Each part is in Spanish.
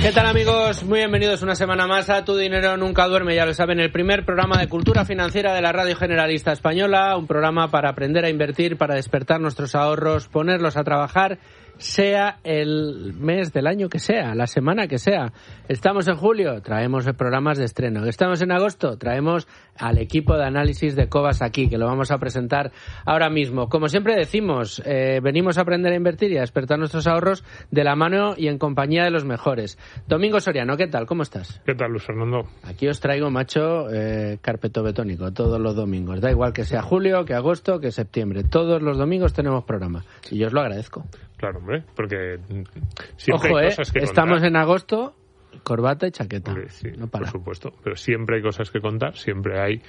¿Qué tal, amigos? Muy bienvenidos una semana más a Tu Dinero Nunca Duerme. Ya lo saben, el primer programa de cultura financiera de la Radio Generalista Española, un programa para aprender a invertir, para despertar nuestros ahorros, ponerlos a trabajar, sea el mes del año que sea, la semana que sea. Estamos en julio, traemos programas de estreno. Estamos en agosto, traemos al equipo de análisis de Cobas aquí, que lo vamos a presentar ahora mismo. Como siempre decimos, venimos a aprender a invertir y a despertar nuestros ahorros de la mano y en compañía de los mejores. Domingo Soriano, ¿qué tal? ¿Cómo estás? ¿Qué tal, Luis Fernando? Aquí os traigo, macho, carpeto betónico todos los domingos. Da igual que sea julio, que agosto, que septiembre. Todos los domingos tenemos programa. Y yo os lo agradezco. Claro, hombre, porque siempre Ojo, hay cosas que estamos contar. En agosto, corbata y chaqueta. Sí, no para. Por supuesto, pero siempre hay cosas que contar, siempre hay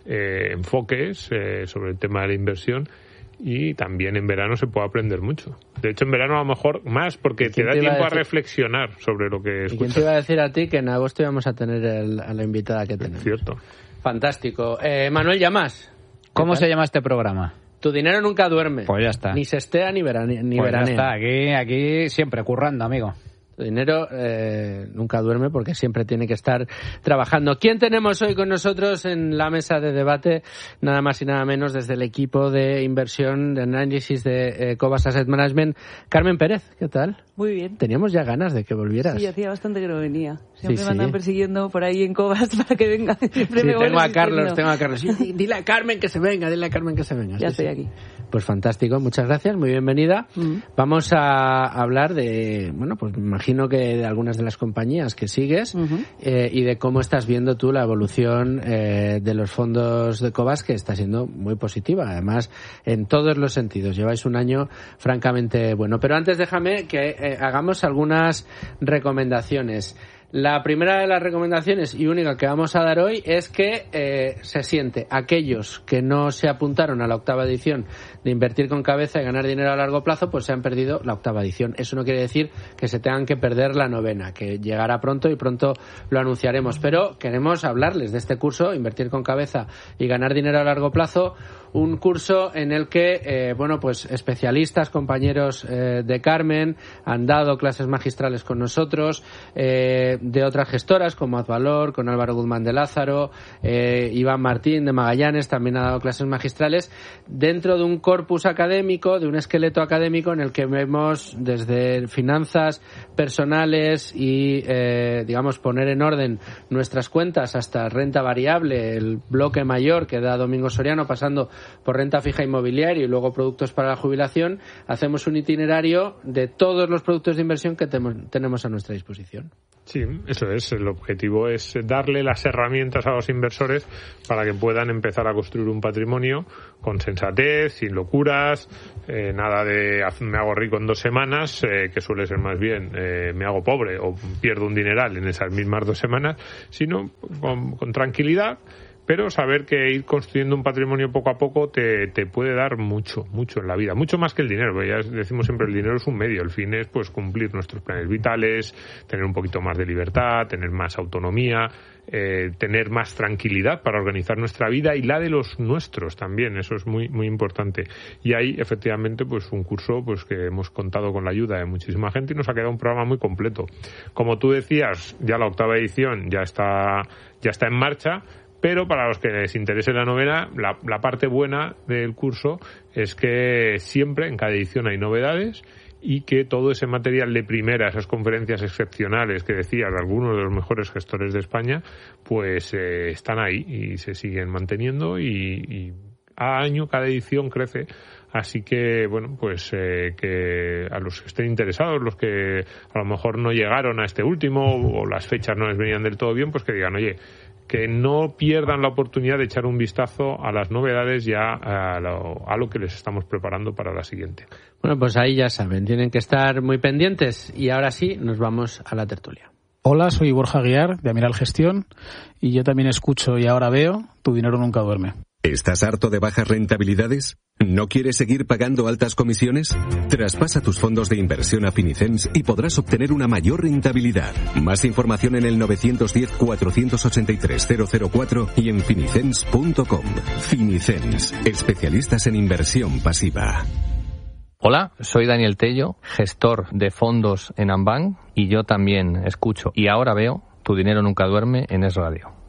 enfoques sobre el tema de la inversión y también en verano se puede aprender mucho. De hecho, en verano a lo mejor más porque te da tiempo a reflexionar sobre lo que escuchas. ¿Y quién te iba a decir a ti que en agosto íbamos a tener a la invitada que tenemos? Cierto. Fantástico. Manuel Llamas. ¿Cómo se llama este programa? Tu dinero nunca duerme. Pues ya está. Ni sestea ni veranea. Ya está, aquí siempre currando, amigo. Tu dinero nunca duerme porque siempre tiene que estar trabajando. ¿Quién tenemos hoy con nosotros en la mesa de debate? Nada más y nada menos desde el equipo de inversión, de análisis de Cobas Asset Management. Carmen Pérez, ¿qué tal? Muy bien. Teníamos ya ganas de que volvieras. Sí, hacía bastante que no venía. Siempre Sí, me andan persiguiendo por ahí en Cobas para que venga. Siempre sí, me tengo a Carlos. Sí, dile a Carmen que se venga, Ya estoy aquí. Pues fantástico, muchas gracias, muy bienvenida. Vamos a hablar de, bueno, pues me imagino que de algunas de las compañías que sigues y de cómo estás viendo tú la evolución de los fondos de Cobas, que está siendo muy positiva, además en todos los sentidos. Lleváis un año francamente bueno. Pero antes déjame que hagamos algunas recomendaciones. La primera de las recomendaciones y única que vamos a dar hoy es que se siente aquellos que no se apuntaron a la octava edición de Invertir con Cabeza y Ganar Dinero a Largo Plazo, pues se han perdido la octava edición. Eso no quiere decir que se tengan que perder la novena, que llegará pronto y pronto lo anunciaremos. Pero queremos hablarles de este curso, Invertir con Cabeza y Ganar Dinero a Largo Plazo, un curso en el que, bueno, pues especialistas, compañeros de Carmen, han dado clases magistrales con nosotros, de otras gestoras como Advalor, con Álvaro Guzmán de Lázaro, Iván Martín de Magallanes también ha dado clases magistrales dentro de un corpus académico, de un esqueleto académico en el que vemos desde finanzas personales y, digamos, poner en orden nuestras cuentas hasta renta variable, el bloque mayor que da Domingo Soriano, pasando por renta fija inmobiliaria y luego productos para la jubilación. Hacemos un itinerario de todos los productos de inversión que tenemos a nuestra disposición. Sí, eso es. El objetivo es darle las herramientas a los inversores para que puedan empezar a construir un patrimonio con sensatez, sin locuras, nada de me hago rico en 2 semanas, que suele ser más bien me hago pobre o pierdo un dineral en esas mismas 2 semanas, sino con tranquilidad. Pero saber que ir construyendo un patrimonio poco a poco te puede dar mucho en la vida. Mucho más que el dinero, porque ya decimos siempre el dinero es un medio. El fin es pues cumplir nuestros planes vitales, tener un poquito más de libertad, tener más autonomía, tener más tranquilidad para organizar nuestra vida y la de los nuestros también. Eso es muy importante. Y ahí, efectivamente, pues un curso pues que hemos contado con la ayuda de muchísima gente y nos ha quedado un programa muy completo. Como tú decías, ya la octava edición ya está en marcha. Pero para los que les interese la novena, la parte buena del curso es que siempre en cada edición hay novedades y que todo ese material de primera, esas conferencias excepcionales que decías de algunos de los mejores gestores de España, pues están ahí y se siguen manteniendo y a año cada edición crece. Así que, bueno, pues que a los que estén interesados, los que a lo mejor no llegaron a este último o las fechas no les venían del todo bien, pues que digan, oye, que no pierdan la oportunidad de echar un vistazo a las novedades ya a lo que les estamos preparando para la siguiente. Bueno, pues ahí ya saben, tienen que estar muy pendientes y ahora sí nos vamos a la tertulia. Hola, soy Borja Guiar de Amiral Gestión y yo también escucho y ahora veo Tu dinero nunca duerme. ¿Estás harto de bajas rentabilidades? ¿No quieres seguir pagando altas comisiones? Traspasa tus fondos de inversión a Finicens y podrás obtener una mayor rentabilidad. Más información en el 910-483-004 y en finicens.com. Finicens, especialistas en inversión pasiva. Hola, soy Daniel Tello, gestor de fondos en Ambank, y yo también escucho Y Ahora Veo, Tu Dinero Nunca Duerme en Es Radio.